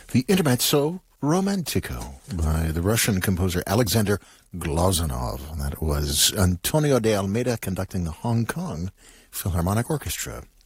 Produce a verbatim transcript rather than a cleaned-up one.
The Intermezzo Romantico by the Russian composer Alexander Glazunov. That was Antonio de Almeida conducting the Hong Kong Philharmonic Orchestra.